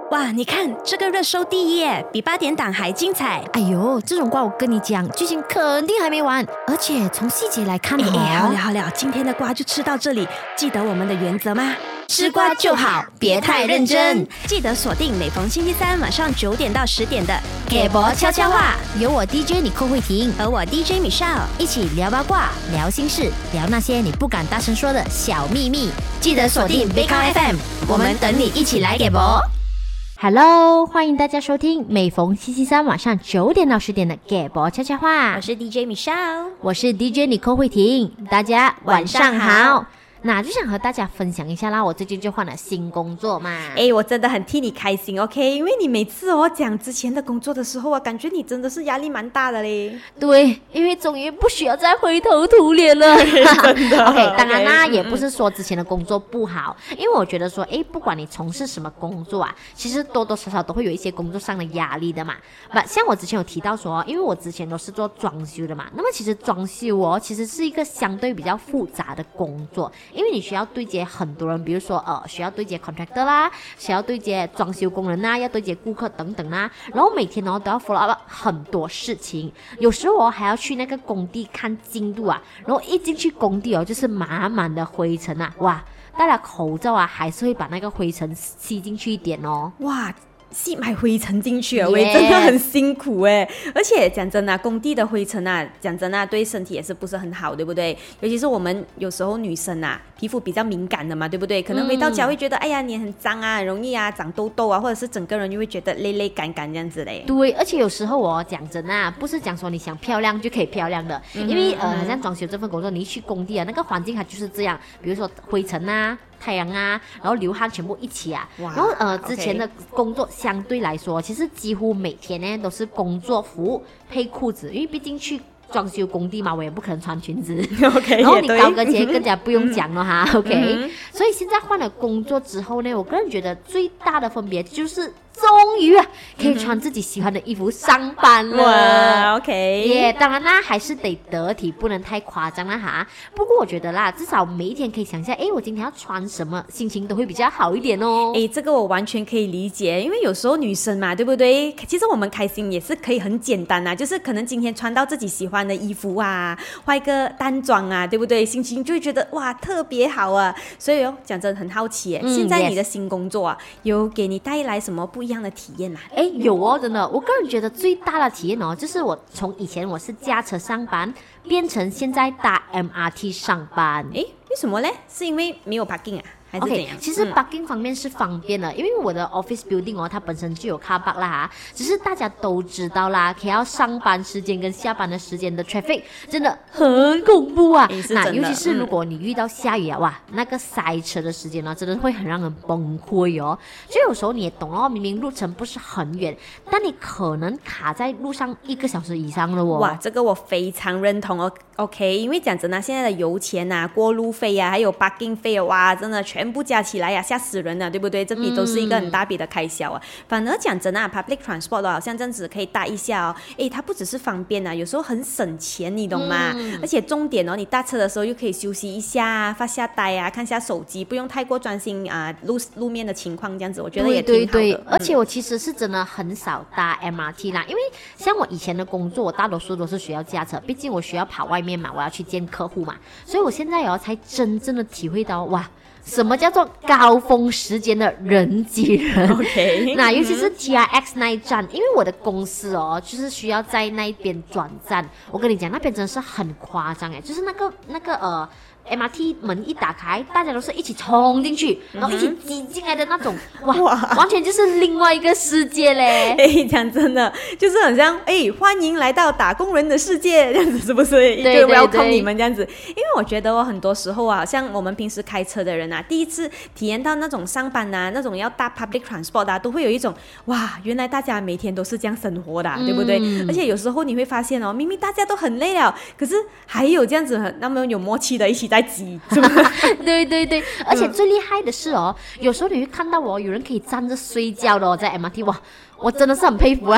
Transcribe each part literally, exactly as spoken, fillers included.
哇，你看这个热搜第一耶，比八点档还精彩。 哎呦，这种瓜我跟你讲，剧情肯定还没完，而且从细节来看哦。 哎，好了好了，今天的瓜就吃到这里，记得我们的原则吗？ 吃瓜就好，别太认真。 记得锁定每逢星期三晚上九点到十点的给博悄悄话，有我 D J 你寇慧婷和我 D J Michelle 一起聊八卦、聊心事、聊那些你不敢大声说的小秘密。记得锁定 Big F M， 我们等你一起来给博。Hello， 欢迎大家收听每逢星期三晚上九点到十点的给博悄悄话。 我是 D J Michelle， 我是 D J 你寇慧婷，大家晚上好。那就想和大家分享一下啦，我最近就换了新工作嘛。 哎，我真的很替你开心 ，OK？ 因为你每次我讲之前的工作的时候啊，感觉你真的是压力蛮大的嘞。 对，因为终于不需要再灰头土脸了。 真的 OK， 当然啦， okay， 也不是说之前的工作不好，因为我觉得说，哎，不管你从事什么工作啊，其实多多少少都会有一些工作上的压力的嘛。不，像我之前有提到说，因为我之前都是做装修的嘛，那么其实装修哦，其实是一个相对比较复杂的工作。因为你需要对接很多人，比如说呃，需要对接 contractor 啦，需要对接装修工人啊，要对接顾客等等啊，然后每天呢都要 follow up 很多事情，有时候我还要去那个工地看进度啊，然后一进去工地哦，就是满满的灰尘啊，哇，戴了口罩啊，还是会把那个灰尘吸进去一点哦， 哇。吸埋灰尘进去啊，我也真的很辛苦哎。而且讲真啊，工地的灰尘啊，讲真啊，对身体也是不是很好，对不对？尤其是我们有时候女生啊，皮肤比较敏感的嘛，对不对？可能回到家会觉得，嗯、哎呀，你很脏啊，很容易啊长痘痘啊，或者是整个人就会觉得累累干干这样子嘞。 对，而且有时候我讲真啊，不是讲说你想漂亮就可以漂亮的，嗯、因为呃，好像装修这份工作，你一去工地啊，那个环境它就是这样，比如说灰尘啊。太阳啊，然后流汗全部一起啊，然后呃之前的工作相对来说，其实几乎每天呢都是工作服配裤子，因为毕竟去装修工地嘛，我也不可能穿裙子。 OK， 然后你高跟鞋更加不用讲了哈。OK， 嗯、 所以现在换了工作之后呢，我个人觉得最大的分别就是终于啊可以穿自己喜欢的衣服上班了。 哇 ，OK， 耶、yeah, 当然啦，还是得得体，不能太夸张啦哈。不过我觉得啦，至少每一天可以想一下，哎，我今天要穿什么，心情都会比较好一点哦。 哎，这个我完全可以理解，因为有时候女生嘛，对不对？其实我们开心也是可以很简单啊，就是可能今天穿到自己喜欢的衣服啊，化一个淡妆啊，对不对？心情就会觉得哇特别好啊。所以哦，讲真的很好奇耶、嗯、现在你的新工作啊， yes. 有给你带来什么不一样的体验啊？ 哎，有哦，真的，我个人觉得最大的体验哦，就是我从以前我是驾车上班，变成现在搭 M R T 上班。 哎，为什么呢？是因为没有 parking 啊？还是怎样？ Okay, 其实 parking 方面是方便的、嗯、因为我的 office building 哦，它本身就有 car park 啦，只是大家都知道啦，可要上班时间跟下班的时间的 traffic 真的很恐怖啊。那尤其是如果你遇到下雨啊，嗯、哇，那个塞车的时间呢，真的会很让人崩溃哦。就有时候你也懂哦，明明路程不是很远，但你可能卡在路上一个小时以上了哦。 哇，这个我非常认同哦。OK， 因为讲真的，现在的油钱啊、过路费啊，还有 parking 费啊，哇，真的全部加起来呀、啊，吓死人了，对不对？这笔都是一个很大笔的开销啊。嗯、反而讲真啊 ，public transport 好像这样子可以搭一下哦。诶，它不只是方便啊，有时候很省钱，你懂吗？嗯、而且重点哦，你搭车的时候又可以休息一下，发下呆啊，看下手机，不用太过专心啊路路面的情况这样子，我觉得也挺好的。 对对对，而且我其实是真的很少搭 M R T 啦，因为像我以前的工作，我大多数都是需要驾车，毕竟我需要跑外面嘛，我要去见客户嘛，所以我现在哦才真正的体会到哇。什么叫做高峰时间的人挤人 ？OK， 那尤其是 T R X 那一站，因为我的公司哦，就是需要在那一边转站。我跟你讲，那边真的是很夸张哎，就是那个那个呃。M R T 门一打开，大家都是一起冲进去，然后一起挤进来的那种，哇，哇完全就是另外一个世界嘞！ 哎，讲真的，就是很像哎，欢迎来到打工人的世界，这样子是不是？ 对对对， 就 welcome 你们这样子。因为我觉得我很多时候啊，像我们平时开车的人啊，第一次体验到那种上班啊，那种要搭 public transport 啊，都会有一种哇，原来大家每天都是这样生活的、啊嗯，对不对？而且有时候你会发现哦，明明大家都很累了，可是还有这样子很那么有默契的一起在挤，是不是？ 对对对，而且最厉害的是哦，有时候你会看到哦，有人可以站着睡觉的哦，在 M R T 哇。我真的是很佩服啊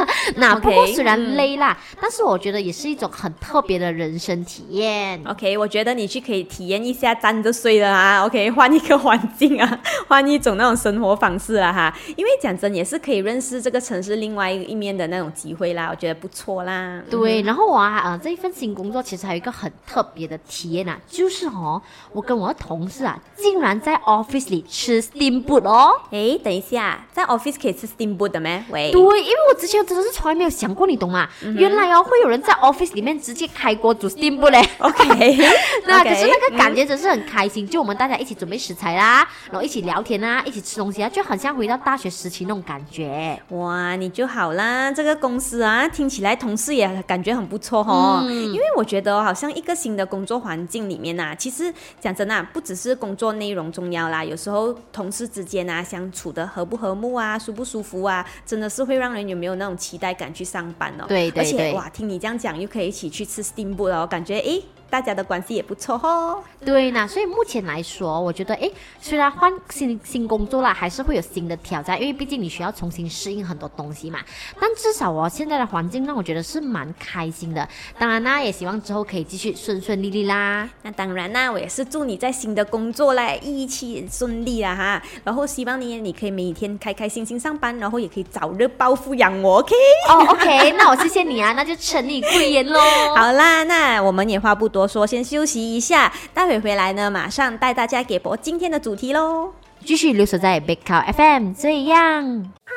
那 OK， 不过虽然累啦、嗯，但是我觉得也是一种很特别的人生体验。 OK， 我觉得你去可以体验一下站着睡的啊 ，OK， 换一个环境啊，换一种那种生活方式啦哈。因为讲真也是可以认识这个城市另外一面的那种机会啦，我觉得不错啦。 对， 嗯、 然后我啊，呃，这一份新工作其实还有一个很特别的体验啊，就是哦，我跟我的同事啊，竟然在 office 里吃 steamboat 哦。 诶，等一下，在 office 可以吃 steamboat 的咩？喂， 对，因为我之前真的是从来没有想过，你懂吗？嗯、原来哦，会有人在 office 里面直接开锅煮 steamboat 嘞。 OK， 那 okay, 可是那个感觉真是很开心，嗯、就我们大家一起准备食材啦，然后一起聊天啊，一起吃东西啊，就很像回到大学时期那种感觉。 哇，你就好啦，这个公司啊，听起来同事也感觉很不错哦。嗯、因为我觉得、哦、好像一个新的工作环境里面啊，其实讲真啊，不只是工作内容重要啦，有时候同事之间啊相处的和不和睦啊，舒不舒服啊，真的是会让人有没有那种期待感去上班哦。 对对对， 而且哇，听你这样讲，又可以一起去吃 steamboat 哦，感觉诶。大家的关系也不错哦。 对呢，所以目前来说，我觉得，诶，虽然换新新工作啦，还是会有新的挑战，因为毕竟你需要重新适应很多东西嘛。但至少哦，现在的环境让我觉得是蛮开心的。当然啦，也希望之后可以继续顺顺利利啦。 那当然啦，我也是祝你在新的工作啦一起顺利啦哈。然后希望你你可以每天开开心心上班，然后也可以早日暴富养我 ，OK？ 哦、oh, ，OK， 那我谢谢你啊，那就承你贵言喽。 好啦，那我们也话不多说，先休息一下，待会回来呢，马上带大家给播今天的主题喽。 继续留守在 Big Cow F M， 这样。